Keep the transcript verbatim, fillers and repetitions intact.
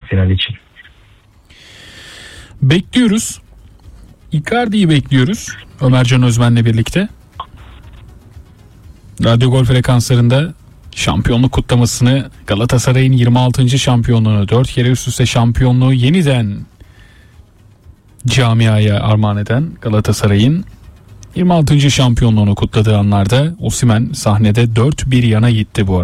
final için. Bekliyoruz. Icardi'yi bekliyoruz. Ömercan Özmen'le birlikte. Radyo Gol frekanslarında şampiyonluk kutlamasını, Galatasaray'ın yirmi altıncı şampiyonluğunu, dört kere üst üste şampiyonluğu yeniden camiaya armağan eden Galatasaray'ın yirmi altıncı şampiyonluğunu kutladığı anlarda Osimhen sahnede dört bir yana gitti bu arada.